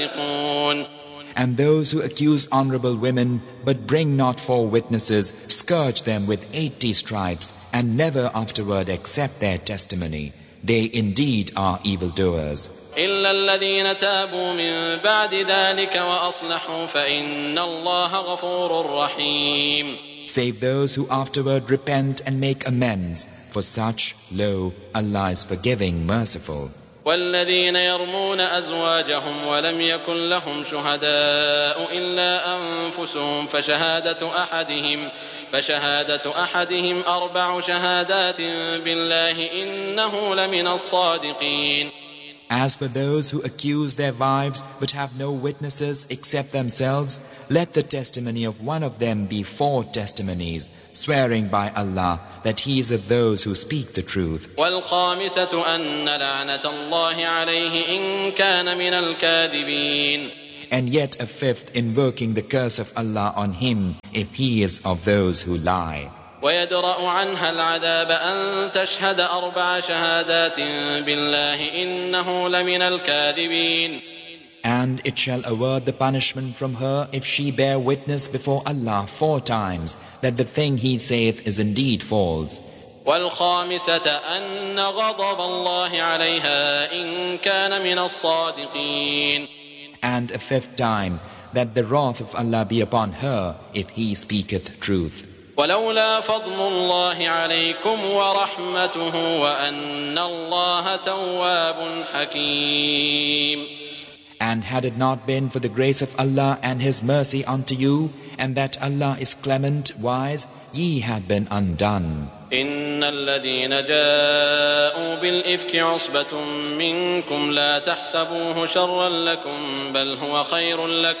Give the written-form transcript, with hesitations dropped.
And those who accuse honorable women but bring not forth witnesses, scourge them with 80 stripes and never afterward accept their testimony. They indeed are evildoers. إلا الذين تابوا من بعد ذلك وأصلحوا فإن الله غفور رحيم. Save those who afterward repent and make amends. For such, lo, Allah is forgiving, merciful. والذين يرمون أزواجهم ولم يكن لهم شهداء إلا أنفسهم فشهادة أحدهم 4 شهادات بالله إنه لمن الصادقين. As for those who accuse their wives but have no witnesses except themselves, let the testimony of one of them be 4 testimonies, swearing by Allah that he is of those who speak the truth. والخامسة أن لعنة الله عليه إن كان من الكاذبين. And yet a 5th invoking the curse of Allah on him if he is of those who lie. ويدرأ عنها العذاب أن تشهد 4 شهادات بالله إنه لمن الكاذبين. And it shall avert the punishment from her if she bear witness before Allah 4 times that the thing he saith is indeed false. والخامسة أن غضب الله عليها إن كان من الصادقين. And a 5th time that the wrath of Allah be upon her if he speaketh truth. ولولا فضل الله عليكم ورحمته وأن الله تواب حكيم. And had it not been for the grace of Allah and His mercy unto you, and that Allah is clement, wise, ye had been undone. إن الذين جاءوا بالإفك عصبة منكم لا تحسبوه شرا لكم بل هو خير لكم